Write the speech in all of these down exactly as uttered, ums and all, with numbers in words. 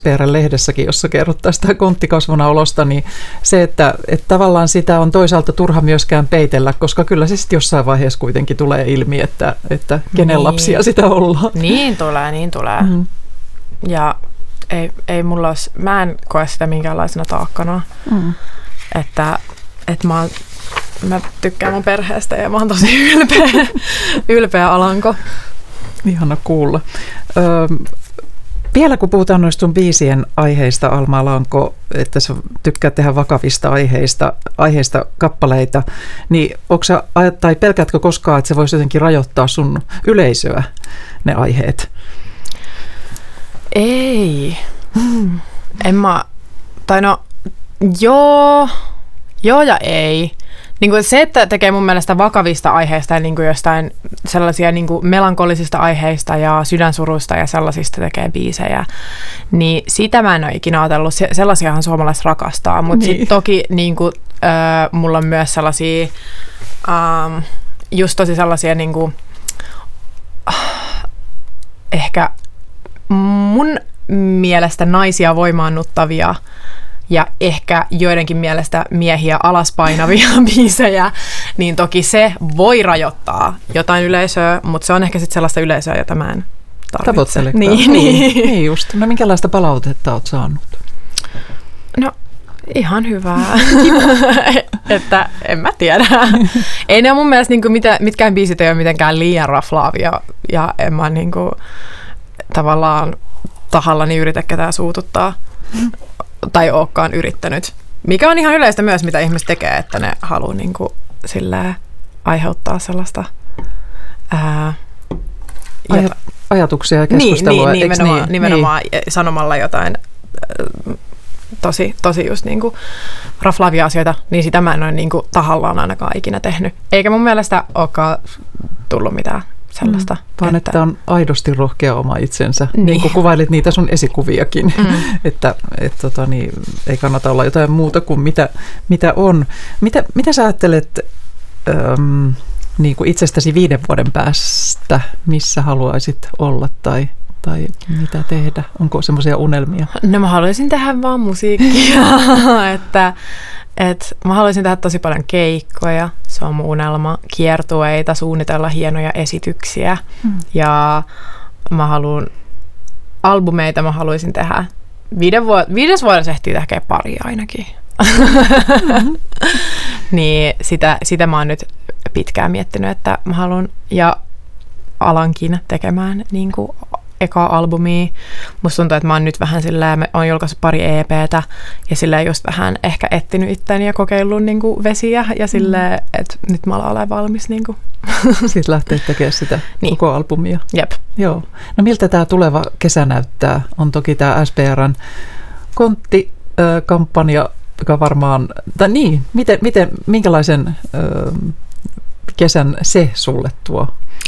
P R-lehdessäkin, jossa kerrot tästä konttikasvuna olosta, niin se, että, että tavallaan sitä on toisaalta turha myöskään peitellä, koska kyllä se sitten jossain vaiheessa kuitenkin tulee ilmi, että, että kenen niin. lapsia sitä ollaan. Niin tulee, niin tulee. Mm. Ja ei, ei mulla olisi, mä en koe sitä minkäänlaisena taakkana, mm. että, että mä, mä tykkään mun perheestä ja mä oon tosi ylpeä, ylpeä Alanko. Ihana kuulla. Öö, Vielä kun puhutaan noista sun biisien aiheista, Alma Alanko, että sä tykkäät tehdä vakavista aiheista, aiheista kappaleita, niin onko sä, tai pelkäätkö koskaan, että se voisi jotenkin rajoittaa sun yleisöä, ne aiheet? Ei. Hmm. En mä, tai no, joo, joo ja ei. Niin kuin se, että tekee mun mielestä vakavista aiheista ja niin kuin jostain sellaisia niin kuin melankolisista aiheista ja sydänsuruista ja sellaisista tekee biisejä, niin sitä mä en ole ikinä ajatellut. Sellaisiahan suomalaiset rakastaa, mutta niin. sitten toki niin kuin, äh, mulla on myös sellaisia, äh, just tosi sellaisia niin kuin, äh, ehkä mun mielestä naisia voimaannuttavia ja ehkä joidenkin mielestä miehiä alaspainavia biisejä, niin toki se voi rajoittaa jotain yleisöä, mutta se on ehkä sitten sellaista yleisöä, jota mä en tarvitse. Tavoittelekaan. Niin, niin. niin just. No minkälaista palautetta oot saanut? No ihan hyvää. Että en mä tiedä. Ei ne ole mun mielestä niinku mitä, mitkään biisit ei ole mitenkään liian raflaavia ja en mä niinku tavallaan tahallani yritä ketään suututtaa. Tai olekaan yrittänyt. Mikä on ihan yleistä myös, mitä ihmiset tekee, että ne haluaa niin kuin silleen aiheuttaa sellaista ää, Aj- ajatuksia ja keskustelua. Niin, niin, nimenomaan, niin? nimenomaan niin. sanomalla jotain ää, tosi, tosi just niin kuin raflaavia asioita, niin sitä mä en ole niin kuin tahallaan ainakaan ikinä tehnyt. Eikä mun mielestä olekaan tullut mitään sellaista. Mm, vaan että, että on aidosti rohkea oma itsensä, niin, niin kuin kuvailit niitä sun esikuviakin, mm. että et, tota, niin, ei kannata olla jotain muuta kuin mitä, mitä on. Mitä, mitä sä ajattelet äm, niin kuin itsestäsi viiden vuoden päästä, missä haluaisit olla tai, tai mitä tehdä? Onko semmoisia unelmia? No mä haluaisin tehdä vaan musiikkia, että Et mä haluaisin tehdä tosi paljon keikkoja, se on mun unelma, kiertueita, suunnitella hienoja esityksiä mm. ja mä haluan albumeita, mä haluaisin tehdä viiden vuod- viides vuodessa ehtii tehdä pari ainakin. Mm-hmm. Niin sitä, sitä mä oon nyt pitkään miettinyt, että mä haluan ja alankin tekemään niin kuin eka albumia. Musta tuntuu, että mä oon nyt vähän silleen, mä oon julkaissut pari E P:tä ja silleen just vähän ehkä etsinyt itseäni ja kokeillut niin kuin vesiä ja silleen, mm. että nyt mä alan olemaan valmis. Niin kuin. Sitten lähtee tekemään sitä niin. koko albumia. Jep. Joo. No miltä tämä tuleva kesä näyttää? On toki tämä S P R:n konttikampanja, joka varmaan, tai niin, miten, miten, minkälaisen ö, kesän se sulle tuo?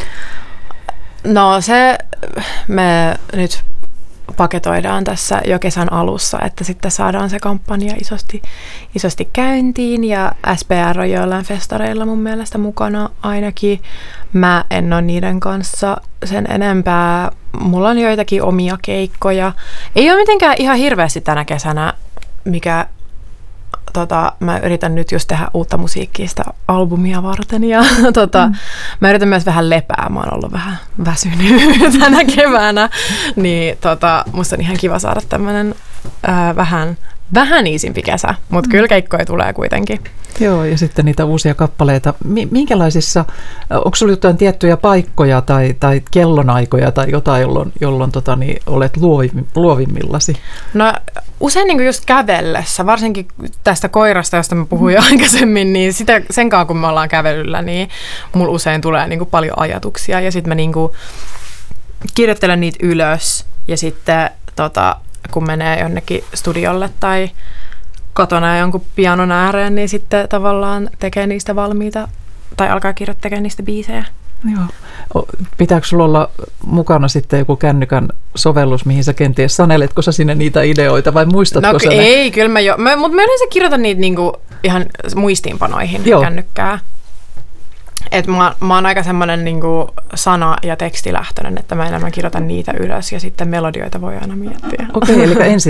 No se me nyt paketoidaan tässä jo kesän alussa, että sitten saadaan se kampanja isosti, isosti käyntiin ja S P R on joillain festareilla mun mielestä mukana ainakin. Mä en ole niiden kanssa sen enempää. Mulla on joitakin omia keikkoja. Ei ole mitenkään ihan hirveästi tänä kesänä, mikä tota, mä yritän nyt just tehdä uutta musiikkia sitä albumia varten ja tota, mm. mä yritän myös vähän lepää. Mä oon ollut vähän väsynyt tänä keväänä, niin tota, musta on ihan kiva saada tämmönen ää, vähän, vähän iisimpi kesä, mutta mm. kyllä keikkoja tulee kuitenkin. Joo, ja sitten niitä uusia kappaleita. Minkälaisissa, onko sulla jotain tiettyjä paikkoja tai, tai kellonaikoja tai jotain, jolloin, jolloin tota, niin, olet luovim, luovimmillasi? No usein niin kuin just kävellessä, varsinkin tästä koirasta, josta mä puhuin jo aikaisemmin, niin sitä, sen kanssa kun me ollaan kävelyllä, niin mulla usein tulee niin kuin paljon ajatuksia ja sitten mä niin kuin kirjoittelen niitä ylös ja sitten tota, kun menee jonnekin studiolle tai kotona jonkun pianon ääreen, niin sitten tavallaan tekee niistä valmiita tai alkaa kirjoittaa niistä biisejä. Joo. Pitääkö sulla olla mukana sitten joku kännykän sovellus, mihin sä kenties saneletko sä sinne niitä ideoita vai muistatko no, sä ne? Ei, kyllä mä jo. Mä, mutta mä yleensä kirjoitan niitä niinku ihan muistiinpanoihin Joo. kännykkää. Et mä, mä oon aika semmoinen niinku sana- ja tekstilähtöinen, että mä enemmän kirjoitan niitä ylös ja sitten melodioita voi aina miettiä. Okei, okay, eli ensin